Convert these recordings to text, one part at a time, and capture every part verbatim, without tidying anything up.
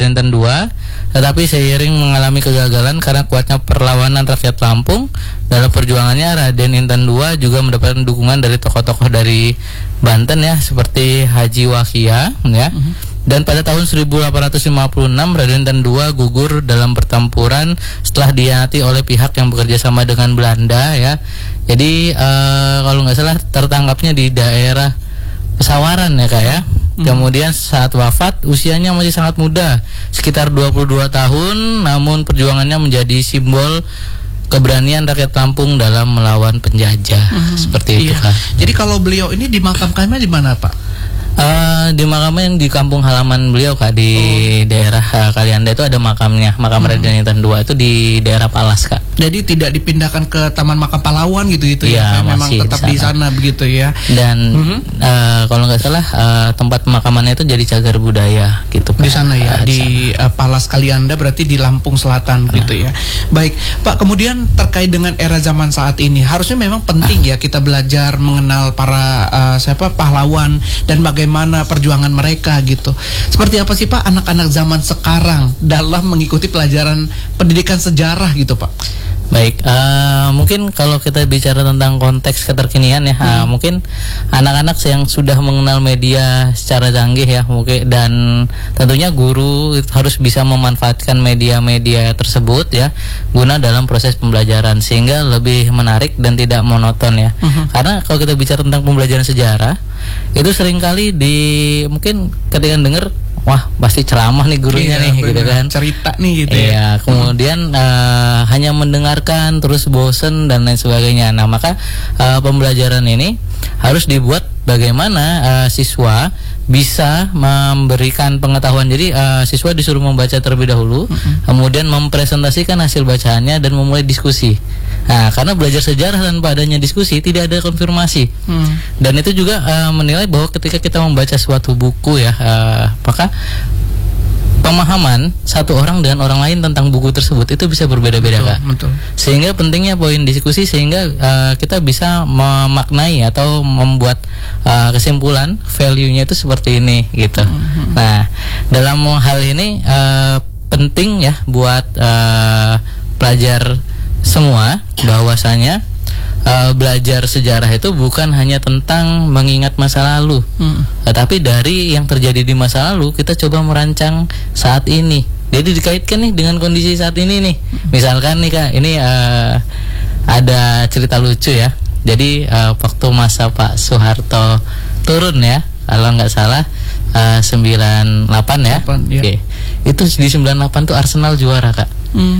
Raden Inten kedua, tetapi seiring mengalami kegagalan karena kuatnya perlawanan rakyat Lampung dalam perjuangannya, Raden Inten kedua juga mendapatkan dukungan dari tokoh-tokoh dari Banten ya, seperti Haji Wakia ya. Uh-huh. Dan pada tahun seribu delapan ratus lima puluh enam Raden Inten kedua gugur dalam pertempuran setelah dihianati oleh pihak yang bekerja sama dengan Belanda ya. Jadi uh, kalau nggak salah tertangkapnya di daerah Pesawaran ya Kak ya. Hmm. Kemudian saat wafat usianya masih sangat muda, sekitar dua puluh dua tahun, namun perjuangannya menjadi simbol keberanian rakyat Lampung dalam melawan penjajah. Hmm. Seperti itu, iya. Kak. Jadi kalau beliau ini dimakamkannya di mana, Pak? Uh, di makamnya yang di kampung halaman beliau Kak, di oh. daerah uh, Kalianda itu ada makamnya, makam hmm. Raden Inten kedua itu di daerah Palas Kak. Jadi tidak dipindahkan ke Taman Makam Pahlawan gitu-gitu ya, ya memang tetap di sana. di sana begitu ya. Dan mm-hmm. uh, kalau nggak salah uh, tempat pemakamannya itu jadi cagar budaya gitu Kak. Di sana ya, uh, di uh, Palas Kalianda berarti di Lampung Selatan uh. gitu ya. Baik Pak, kemudian terkait dengan era zaman saat ini, harusnya memang penting uh. ya kita belajar mengenal para uh, siapa pahlawan dan bagaimana Bagaimana perjuangan mereka gitu. Seperti apa sih Pak anak-anak zaman sekarang dalam mengikuti pelajaran pendidikan sejarah gitu Pak? Baik, uh, mungkin kalau kita bicara tentang konteks keterkinian ya, hmm. uh, mungkin anak-anak yang sudah mengenal media secara canggih ya, mungkin, dan tentunya guru harus bisa memanfaatkan media-media tersebut ya, guna dalam proses pembelajaran sehingga lebih menarik dan tidak monoton ya. Hmm. Karena kalau kita bicara tentang pembelajaran sejarah, itu seringkali di mungkin ketika dengar, wah pasti ceramah nih gurunya iya, nih bener. gitu kan, cerita nih gitu iya, ya. Kemudian uh, hanya mendengarkan terus bosen dan lain sebagainya. Nah maka uh, pembelajaran ini harus dibuat bagaimana uh, siswa bisa memberikan pengetahuan. Jadi uh, siswa disuruh membaca terlebih dahulu, mm-hmm. kemudian mempresentasikan hasil bacaannya dan memulai diskusi. Nah, karena belajar sejarah tanpa adanya diskusi tidak ada konfirmasi. Mm. Dan itu juga uh, menilai bahwa ketika kita membaca suatu buku ya, uh, maka pemahaman satu orang dengan orang lain tentang buku tersebut itu bisa berbeda-beda Kak. Betul. Sehingga pentingnya poin diskusi sehingga uh, kita bisa memaknai atau membuat uh, kesimpulan value-nya itu seperti ini gitu. Mm-hmm. Nah, dalam hal ini uh, penting ya buat uh, pelajar semua bahwasanya Uh, belajar sejarah itu bukan hanya tentang mengingat masa lalu, hmm. tetapi dari yang terjadi di masa lalu kita coba merancang saat ini. Jadi dikaitkan nih dengan kondisi saat ini nih. Misalkan nih Kak, ini uh, ada cerita lucu ya. Jadi uh, waktu masa Pak Soeharto turun ya, kalau nggak salah uh, sembilan puluh delapan ya. delapan, ya. Oke. Itu di sembilan puluh delapan tuh Arsenal juara Kak. Hmm.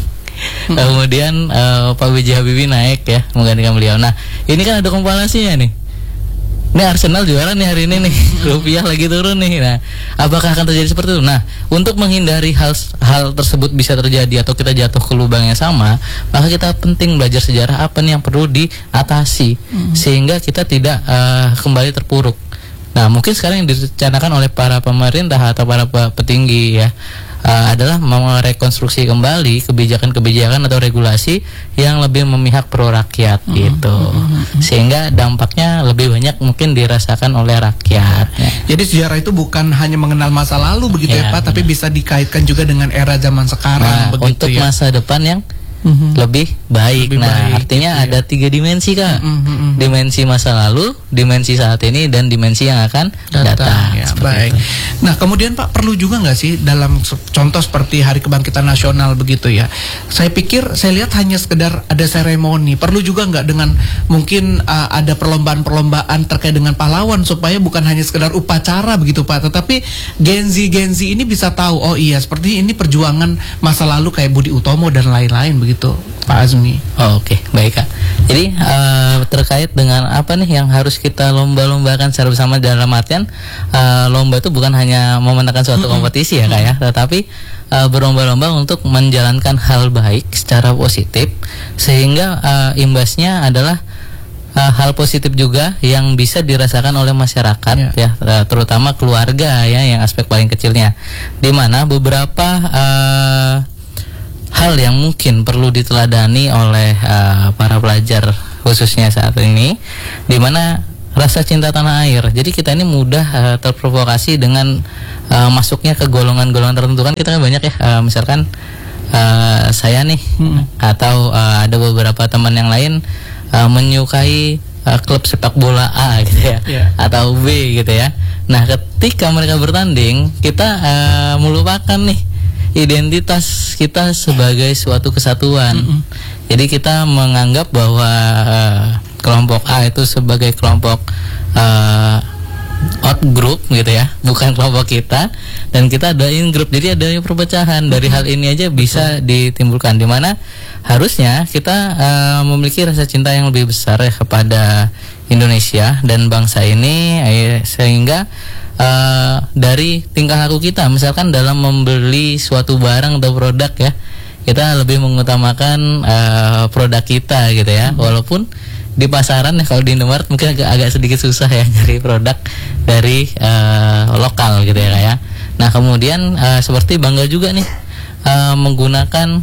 Hmm. Kemudian uh, Pak B J Habibie naik ya menggantikan beliau. Nah ini kan ada kompilasinya nih. Ini Arsenal juara nih hari ini nih, rupiah lagi turun nih. Nah apakah akan terjadi seperti itu? Nah untuk menghindari hal hal tersebut bisa terjadi atau kita jatuh ke lubang yang sama, maka kita penting belajar sejarah apa nih yang perlu diatasi hmm. sehingga kita tidak uh, kembali terpuruk. Nah mungkin sekarang yang direncanakan oleh para pemerintah atau para petinggi ya Uh, adalah merekonstruksi kembali kebijakan-kebijakan atau regulasi yang lebih memihak pro rakyat mm-hmm. gitu, mm-hmm. sehingga dampaknya lebih banyak mungkin dirasakan oleh rakyat. Ya. Jadi sejarah itu bukan hanya mengenal masa lalu begitu ya, ya Pak, tapi bisa dikaitkan juga dengan era zaman sekarang. Nah, begitu untuk ya. masa depan yang Mm-hmm. lebih baik. Lebih nah, baik, artinya gitu, ada ya. tiga dimensi Kak. Mm-hmm. Dimensi masa lalu, dimensi saat ini, dan dimensi yang akan datang. datang. Ya, baik. Itu. Nah, kemudian Pak perlu juga nggak sih dalam contoh seperti Hari Kebangkitan Nasional begitu ya? Saya pikir saya lihat hanya sekedar ada seremoni. Perlu juga nggak dengan mungkin uh, ada perlombaan-perlombaan terkait dengan pahlawan supaya bukan hanya sekedar upacara begitu Pak, tetapi Gen Z Gen Z ini bisa tahu oh iya seperti ini perjuangan masa lalu kayak Budi Utomo dan lain-lain begitu. Itu Pak Azmi. Oh, Oke, okay. Baik Kak. Jadi uh, terkait dengan apa nih yang harus kita lomba-lombakan secara bersama dalam artian uh, lomba itu bukan hanya memenangkan suatu kompetisi ya Kak ya, tetapi uh, berlomba-lomba untuk menjalankan hal baik secara positif sehingga uh, imbasnya adalah uh, hal positif juga yang bisa dirasakan oleh masyarakat ya, ya terutama keluarga ya yang aspek paling kecilnya, di mana beberapa uh, hal yang mungkin perlu diteladani oleh uh, para pelajar khususnya saat ini, di mana rasa cinta tanah air. Jadi kita ini mudah uh, terprovokasi dengan uh, masuknya ke golongan-golongan tertentu. Kan kita kan banyak ya, uh, misalkan uh, saya nih hmm. atau uh, ada beberapa teman yang lain uh, menyukai uh, klub sepak bola A gitu ya, yeah. atau B gitu ya. Nah, ketika mereka bertanding, kita uh, melupakan nih identitas kita sebagai suatu kesatuan. Mm-hmm. Jadi kita menganggap bahwa uh, kelompok A itu sebagai kelompok uh, out group gitu ya, bukan kelompok kita, dan kita ada in group. Jadi ada perpecahan. Dari hal ini aja bisa ditimbulkan, di mana harusnya kita uh, memiliki rasa cinta yang lebih besar ya kepada Indonesia dan bangsa ini, eh, sehingga uh, dari tingkah laku kita, misalkan dalam membeli suatu barang atau produk ya, kita lebih mengutamakan uh, produk kita gitu ya, hmm. walaupun di pasaran ya, kalau di Indomaret mungkin agak, agak sedikit susah ya nyari produk dari uh, lokal gitu ya kayak. Nah kemudian uh, seperti bangga juga nih uh, menggunakan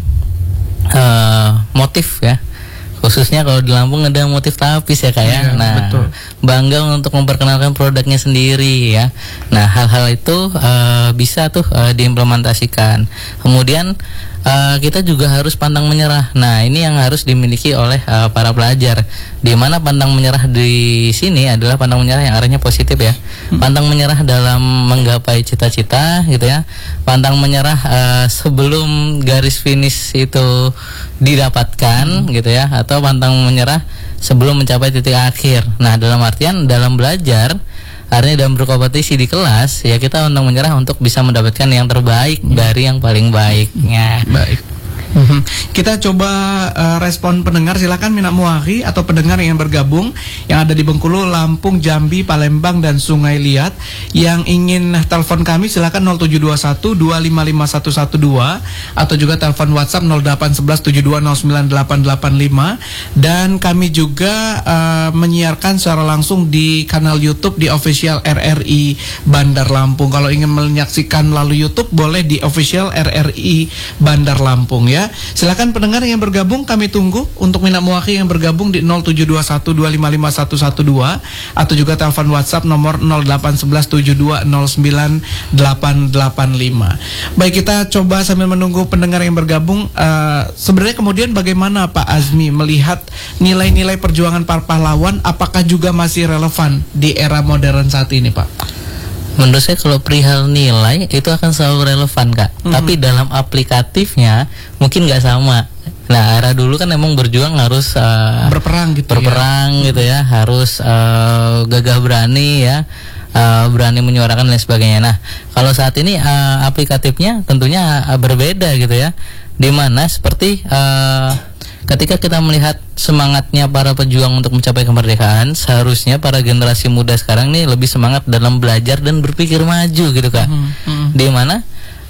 uh, motif ya, khususnya kalau di Lampung ada motif tapis ya kayak. Ya, nah betul. Bangga untuk memperkenalkan produknya sendiri ya. Nah hal-hal itu uh, bisa tuh uh, diimplementasikan. Kemudian uh, kita juga harus pantang menyerah. Nah ini yang harus dimiliki oleh uh, para pelajar. Di mana pantang menyerah di sini adalah pantang menyerah yang arahnya positif ya. Hmm. Pantang menyerah dalam menggapai cita-cita gitu ya. Pantang menyerah uh, sebelum garis finish itu didapatkan hmm. gitu ya. Atau pantang menyerah sebelum mencapai titik akhir. Nah dalam artian dalam belajar, artinya dalam berkompetisi di kelas ya, kita pantang menyerah untuk bisa mendapatkan yang terbaik hmm. dari yang paling baiknya. Baik. Mm-hmm. Kita coba uh, respon pendengar, silakan Mina Muahi atau pendengar yang bergabung yang ada di Bengkulu, Lampung, Jambi, Palembang dan Sungai Liat yang ingin telepon kami, silakan nol tujuh dua satu dua lima lima satu satu dua atau juga telepon WhatsApp nol delapan satu satu tujuh dua nol sembilan delapan delapan lima, dan kami juga uh, menyiarkan secara langsung di kanal YouTube di official R R I Bandar Lampung. Kalau ingin menyaksikan melalui YouTube boleh di official R R I Bandar Lampung ya. Silakan pendengar yang bergabung, kami tunggu untuk Mina Muahi yang bergabung di nol tujuh dua satu dua lima lima satu satu dua atau juga telepon WhatsApp nomor nol delapan satu satu tujuh dua nol sembilan delapan delapan lima. Baik, kita coba sambil menunggu pendengar yang bergabung. Uh, sebenarnya kemudian bagaimana Pak Azmi melihat nilai-nilai perjuangan para pahlawan, apakah juga masih relevan di era modern saat ini, Pak? Menurut saya kalau perihal nilai itu akan selalu relevan Kak, mm-hmm. tapi dalam aplikatifnya mungkin nggak sama. Nah era dulu kan emang berjuang harus uh, berperang gitu berperang ya. gitu ya, harus uh, gagah berani ya, uh, berani menyuarakan dan sebagainya. Nah kalau saat ini uh, aplikatifnya tentunya uh, berbeda gitu ya, dimana seperti uh, ketika kita melihat semangatnya para pejuang untuk mencapai kemerdekaan, seharusnya para generasi muda sekarang nih lebih semangat dalam belajar dan berpikir maju gitu Kak. Mm -hmm. Di mana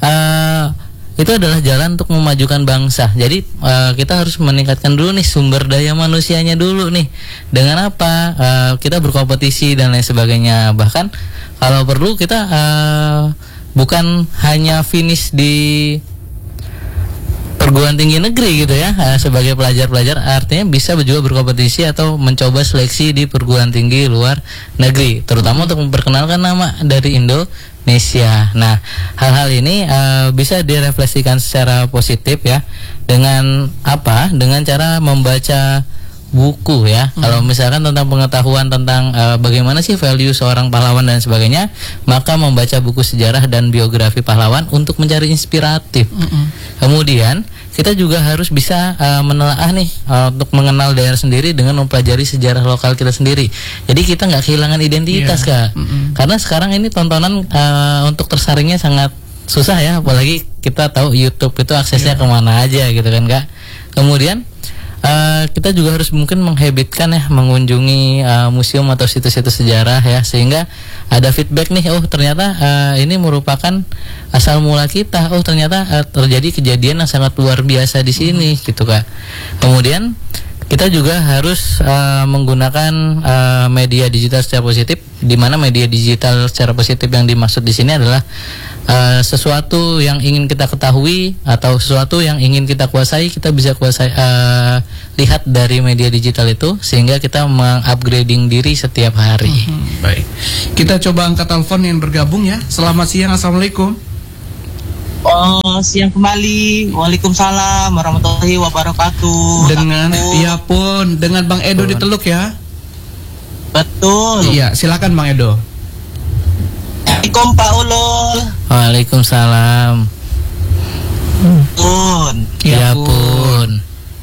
uh, itu adalah jalan untuk memajukan bangsa. Jadi uh, kita harus meningkatkan dulu nih sumber daya manusianya dulu nih. Dengan apa? Uh, kita berkompetisi dan lain sebagainya. Bahkan kalau perlu kita uh, bukan hanya finish di perguruan tinggi negeri gitu ya, sebagai pelajar-pelajar, artinya bisa juga berkompetisi atau mencoba seleksi di perguruan tinggi luar negeri, terutama untuk memperkenalkan nama dari Indonesia. Nah, hal-hal ini uh, bisa direfleksikan secara positif ya, dengan apa? Dengan cara membaca buku ya. Hmm. Kalau misalkan tentang pengetahuan tentang uh, bagaimana sih value seorang pahlawan dan sebagainya, maka membaca buku sejarah dan biografi pahlawan untuk mencari inspiratif. Hmm. Kemudian kita juga harus bisa uh, menelaah nih uh, untuk mengenal daerah sendiri dengan mempelajari sejarah lokal kita sendiri. Jadi kita nggak kehilangan identitas yeah. Kak. Mm-hmm. Karena sekarang ini tontonan uh, untuk tersaringnya sangat susah ya, apalagi kita tahu YouTube itu aksesnya yeah. kemana aja gitu kan Kak. Kemudian Uh, kita juga harus mungkin menghabitkan ya mengunjungi uh, museum atau situs-situs sejarah ya, sehingga ada feedback nih, oh ternyata uh, ini merupakan asal mula kita, oh ternyata uh, terjadi kejadian yang sangat luar biasa di sini hmm. gitu Kak. Kemudian kita juga harus uh, menggunakan uh, media digital secara positif, di mana media digital secara positif yang dimaksud di sini adalah uh, sesuatu yang ingin kita ketahui atau sesuatu yang ingin kita kuasai, kita bisa kuasai uh, lihat dari media digital itu, sehingga kita mengupgrading diri setiap hari. Hmm, baik, kita coba angkat telepon yang bergabung ya. Selamat siang, assalamualaikum. Oh, siang kembali. Waalaikumsalam warahmatullahi wabarakatuh. Dengan, ya pun, dengan Bang Edo di Teluk ya. Betul. Iya, silakan Bang Edo. Assalamualaikum Pak Ulul. Waalaikumsalam. Pun. Ya pun.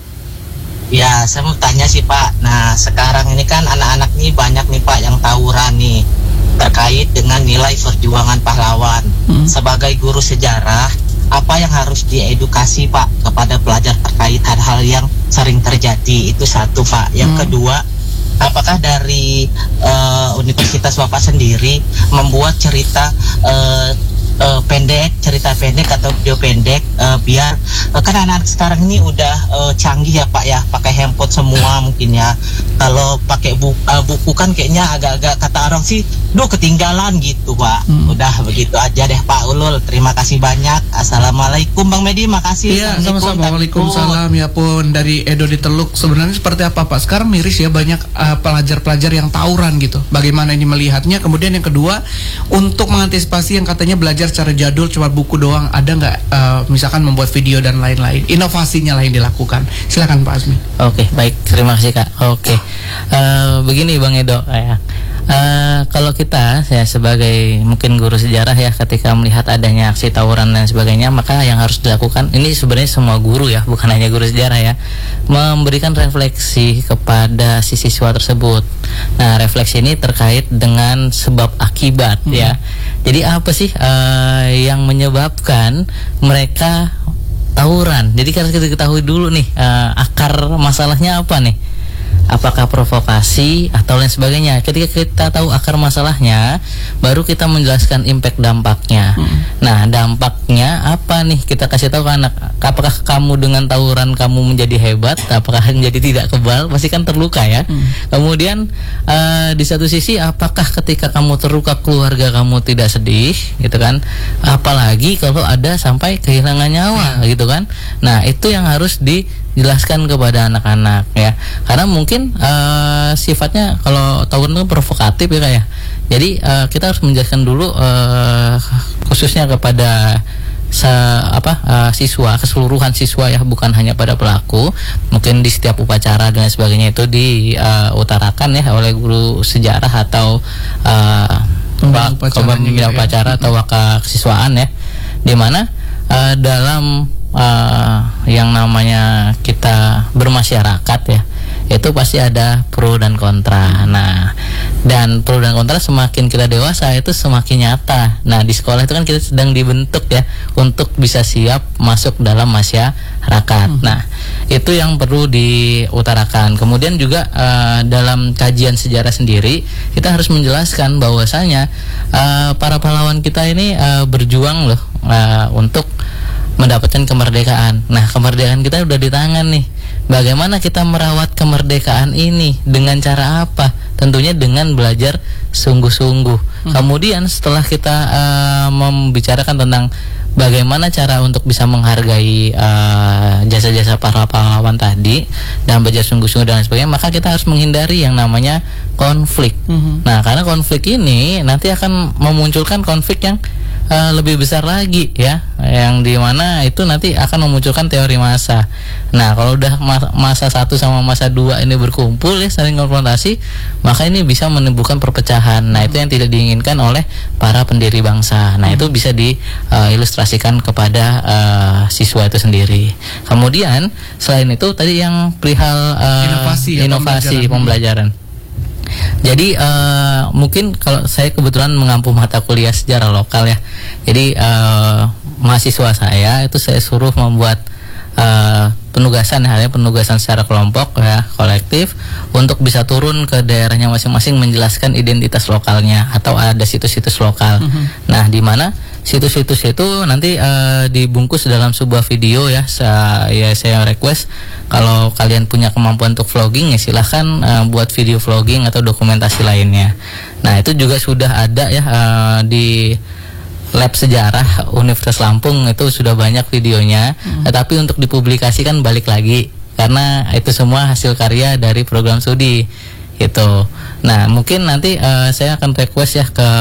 Ya, saya mau tanya sih Pak. Nah, sekarang ini kan anak-anak nih banyak nih Pak yang tawuran nih terkait dengan nilai perjuangan pahlawan. Hmm. Sebagai guru sejarah, apa yang harus diedukasi Pak kepada pelajar terkait hal-hal yang sering terjadi? Itu satu Pak. Yang hmm. kedua, apakah dari uh, universitas Bapak sendiri membuat cerita uh, uh, pendek, cerita pendek atau video pendek uh, biar uh, kan anak-anak sekarang ini udah uh, canggih ya Pak ya, pakai handphone semua mungkin ya. Kalau pakai buku, uh, buku kan kayaknya agak-agak kata orang sih, duh ketinggalan gitu Pak. Hmm. Udah begitu aja deh Pak Ulul. Terima kasih banyak. Assalamualaikum Bang Medi, makasih. Iya, sama-sama. Waalaikumsalam. Ya pun, dari Edo di Teluk. Sebenarnya seperti apa Pak? Sekarang miris ya, banyak uh, pelajar-pelajar yang tawuran gitu. Bagaimana ini melihatnya? Kemudian yang kedua, untuk mengantisipasi yang katanya belajar secara jadul cuma buku doang, ada nggak uh, misalkan membuat video dan lain-lain? Inovasinya lah yang dilakukan. Silakan Pak Azmi. Oke, baik. Terima kasih Kak. Oke. Uh, begini Bang Edo ya. Uh, kalau kita ya sebagai mungkin guru sejarah ya, ketika melihat adanya aksi tawuran dan sebagainya, maka yang harus dilakukan ini sebenarnya semua guru ya, bukan hanya guru sejarah ya, memberikan refleksi kepada si siswa tersebut. Nah, refleksi ini terkait dengan sebab akibat hmm. ya. Jadi apa sih uh, yang menyebabkan mereka tawuran? Jadi harus kita ketahui dulu nih uh, akar masalahnya apa nih. Apakah provokasi atau lain sebagainya. Ketika kita tahu akar masalahnya, baru kita menjelaskan impact dampaknya. hmm. Nah, dampaknya apa nih? Kita kasih tahu ke anak, apakah kamu dengan tawuran kamu menjadi hebat, apakah menjadi tidak kebal, pasti kan terluka ya. hmm. Kemudian uh, di satu sisi, apakah ketika kamu terluka keluarga kamu tidak sedih gitu kan, apalagi kalau ada sampai kehilangan nyawa gitu kan. Nah, itu yang harus dijelaskan kepada anak-anak ya, karena mungkin Uh, sifatnya kalau tawuran itu provokatif ya kayak. Jadi uh, kita harus menjelaskan dulu uh, khususnya kepada se apa uh, siswa, keseluruhan siswa ya, bukan hanya pada pelaku. Mungkin di setiap upacara dan sebagainya itu diutarakan uh, ya oleh guru sejarah atau uh, pembimbing upacara atau waka kesiswaan ya, dimana uh, dalam uh, yang namanya kita bermasyarakat ya, itu pasti ada pro dan kontra. Nah, dan pro dan kontra semakin kita dewasa itu semakin nyata. Nah, di sekolah itu kan kita sedang dibentuk ya untuk bisa siap masuk dalam masyarakat. Hmm. Nah, itu yang perlu diutarakan. Kemudian juga uh, dalam kajian sejarah sendiri kita harus menjelaskan bahwasanya uh, para pahlawan kita ini uh, berjuang loh uh, untuk mendapatkan kemerdekaan. Nah, kemerdekaan kita udah di tangan nih. Bagaimana kita merawat kemerdekaan ini? Dengan cara apa? Tentunya dengan belajar sungguh-sungguh. Hmm. Kemudian setelah kita uh, membicarakan tentang bagaimana cara untuk bisa menghargai uh, jasa-jasa para pahlawan tadi dan belajar sungguh-sungguh dan sebagainya, maka kita harus menghindari yang namanya konflik. Hmm. Nah, karena konflik ini nanti akan memunculkan konflik yang Uh, lebih besar lagi ya, yang dimana itu nanti akan memunculkan teori massa. Nah, kalau udah masa satu sama masa dua ini berkumpul ya, saling konfrontasi, maka ini bisa menimbulkan perpecahan. Nah, hmm. itu yang tidak diinginkan oleh para pendiri bangsa. Nah, hmm. itu bisa diilustrasikan uh, kepada uh, siswa itu sendiri. Kemudian selain itu tadi yang perihal uh, inovasi, ya, inovasi pembelajaran, pembelajaran. Jadi uh, mungkin kalau saya kebetulan mengampu mata kuliah sejarah lokal ya, jadi uh, mahasiswa saya itu saya suruh membuat uh, penugasan, halnya penugasan secara kelompok ya, kolektif, untuk bisa turun ke daerahnya masing-masing menjelaskan identitas lokalnya atau ada situs-situs lokal. Mm-hmm. Nah, di mana situs-situs itu nanti uh, dibungkus dalam sebuah video ya. Saya, ya saya request kalau kalian punya kemampuan untuk vlogging ya silahkan uh, buat video vlogging atau dokumentasi lainnya. Nah, itu juga sudah ada ya uh, di lab sejarah Universitas Lampung itu sudah banyak videonya, hmm. tetapi untuk dipublikasikan balik lagi karena itu semua hasil karya dari program studi gitu. Nah mungkin nanti uh, saya akan request ya ke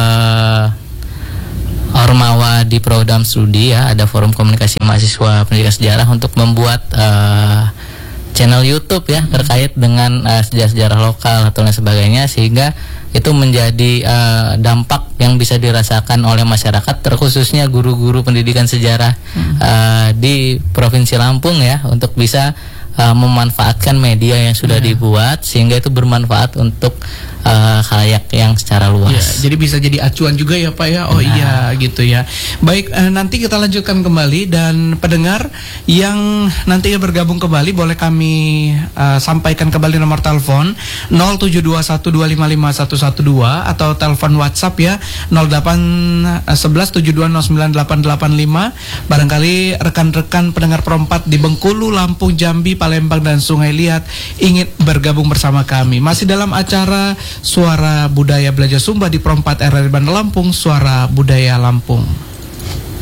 Ormawa di program studi ya, ada forum komunikasi mahasiswa pendidikan sejarah untuk membuat uh, channel YouTube ya, hmm. terkait dengan uh, sejarah-sejarah lokal atau lain sebagainya, sehingga itu menjadi uh, dampak yang bisa dirasakan oleh masyarakat, terkhususnya guru-guru pendidikan sejarah hmm. uh, di Provinsi Lampung ya, untuk bisa uh, memanfaatkan media yang sudah yeah. dibuat sehingga itu bermanfaat untuk uh, khalayak yang secara luas. Ya, jadi bisa jadi acuan juga ya Pak ya. Oh nah. iya gitu ya. Baik, eh, nanti kita lanjutkan kembali, dan pendengar yang nantinya bergabung kembali boleh kami uh, sampaikan kembali nomor telepon nol tujuh dua satu dua lima lima satu satu dua atau telepon WhatsApp ya nol delapan satu satu tujuh dua nol sembilan delapan delapan lima. Barangkali rekan-rekan pendengar Perempat di Bengkulu, Lampung, Jambi, Palembang dan Sungai Liat ingin bergabung bersama kami. Masih dalam acara Suara Budaya Belajar Sumba di Perempat R R I Bandar Lampung, Suara Budaya Lampung.